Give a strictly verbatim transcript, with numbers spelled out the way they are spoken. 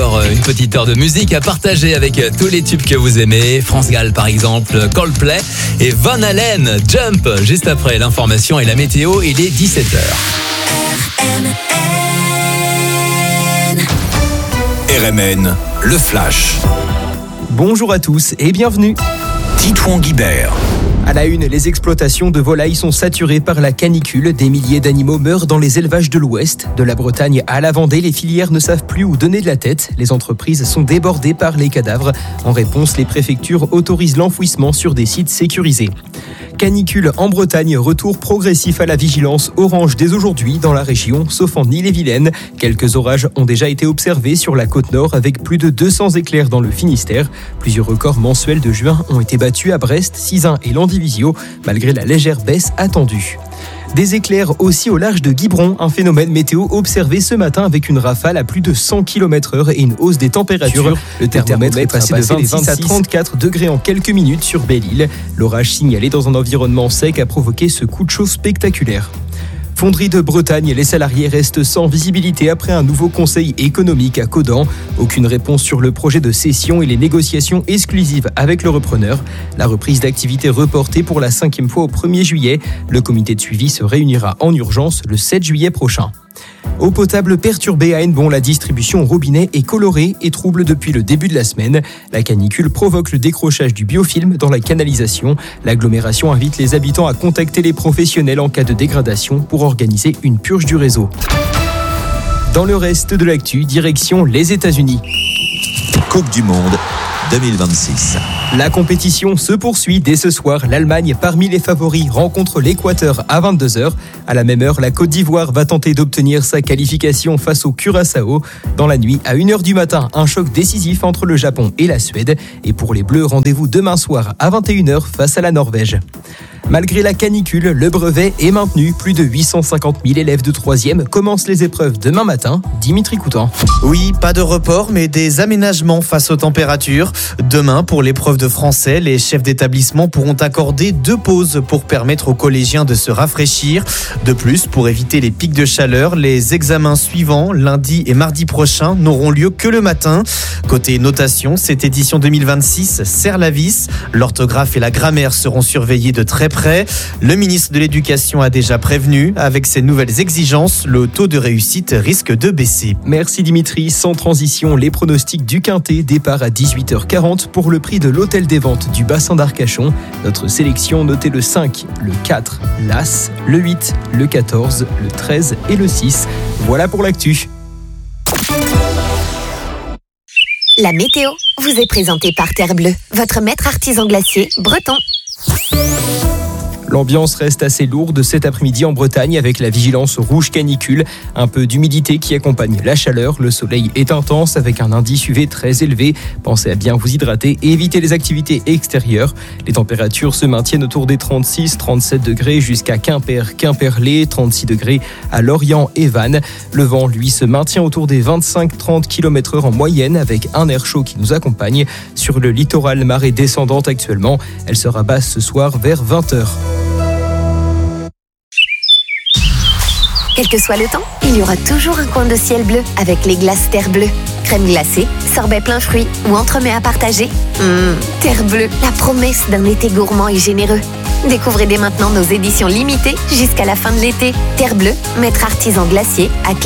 encore une petite heure de musique à partager avec tous les tubes que vous aimez. France Gall par exemple, Coldplay et Van Halen, Jump. Juste après l'information et la météo, il est dix-sept heures. R M N, le Flash. Bonjour à tous et bienvenue. Titouan Guibert. À la une, les exploitations de volailles sont saturées par la canicule. Des milliers d'animaux meurent dans les élevages de l'Ouest. De la Bretagne à la Vendée, les filières ne savent plus où donner de la tête. Les entreprises sont débordées par les cadavres. En réponse, les préfectures autorisent l'enfouissement sur des sites sécurisés. Canicule en Bretagne, retour progressif à la vigilance orange dès aujourd'hui dans la région, sauf en Ille-et-Vilaine. Quelques orages ont déjà été observés sur la côte nord avec plus de deux cents éclairs dans le Finistère. Plusieurs records mensuels de juin ont été battus à Brest, Sizun et Landivisiau, malgré la légère baisse attendue. Des éclairs aussi au large de Quiberon, un phénomène météo observé ce matin avec une rafale à plus de cent kilomètres heure et une hausse des températures. Le thermomètre est passé de vingt-six à trente-quatre degrés en quelques minutes sur Belle-Île. L'orage signalé dans un environnement sec a provoqué ce coup de chaud spectaculaire. Fonderie de Bretagne, les salariés restent sans visibilité après un nouveau conseil économique à Caudan. Aucune réponse sur le projet de cession et les négociations exclusives avec le repreneur. La reprise d'activité reportée pour la cinquième fois au premier juillet. Le comité de suivi se réunira en urgence le sept juillet prochain. Eau potable perturbée à Hennebont, la distribution au robinet est colorée et trouble depuis le début de la semaine. La canicule provoque le décrochage du biofilm dans la canalisation. L'agglomération invite les habitants à contacter les professionnels en cas de dégradation pour organiser une purge du réseau. Dans le reste de l'actu, direction les États-Unis. Coupe du Monde deux mille vingt-six. La compétition se poursuit dès ce soir. L'Allemagne, parmi les favoris, rencontre l'Équateur à vingt-deux heures. À la même heure, la Côte d'Ivoire va tenter d'obtenir sa qualification face au Curaçao. Dans la nuit, à une heure du matin, un choc décisif entre le Japon et la Suède. Et pour les Bleus, rendez-vous demain soir à vingt et une heures face à la Norvège. Malgré la canicule, le brevet est maintenu. Plus de huit cent cinquante mille élèves de troisième commencent les épreuves demain matin. Dimitri Coutan. Oui, pas de report, mais des aménagements face aux températures. Demain, pour l'épreuve de français, les chefs d'établissement pourront accorder deux pauses pour permettre aux collégiens de se rafraîchir. De plus, pour éviter les pics de chaleur, les examens suivants, lundi et mardi prochain, n'auront lieu que le matin. Côté notation, cette édition deux mille vingt-six serre la vis. L'orthographe et la grammaire seront surveillés de très près. Le ministre de l'Éducation a déjà prévenu, avec ces nouvelles exigences, le taux de réussite risque de baisser. Merci Dimitri. Sans transition, les pronostics du Quintet, départ à dix-huit heures quarante pour le prix de l'hôtel des ventes du bassin d'Arcachon. Notre sélection notait le cinq, le quatre, l'As, le huit, le quatorze, le treize et le six. Voilà pour l'actu. La météo vous est présentée par Terre Bleue, votre maître artisan glacier breton. L'ambiance reste assez lourde cet après-midi en Bretagne avec la vigilance rouge canicule. Un peu d'humidité qui accompagne la chaleur. Le soleil est intense avec un indice U V très élevé. Pensez à bien vous hydrater et éviter les activités extérieures. Les températures se maintiennent autour des trente-six trente-sept degrés jusqu'à Quimper, Quimperlé, trente-six degrés à Lorient et Vannes. Le vent, lui, se maintient autour des vingt-cinq trente kilomètres heure en moyenne avec un air chaud qui nous accompagne. Sur le littoral, marée descendante actuellement. Elle sera basse ce soir vers vingt heures. Quel que soit le temps, il y aura toujours un coin de ciel bleu avec les glaces Terre Bleue. Crème glacée, sorbet plein fruits ou entremets à partager. Mmh, Terre Bleue, la promesse d'un été gourmand et généreux. Découvrez dès maintenant nos éditions limitées jusqu'à la fin de l'été. Terre Bleue, maître artisan glacier à Clé.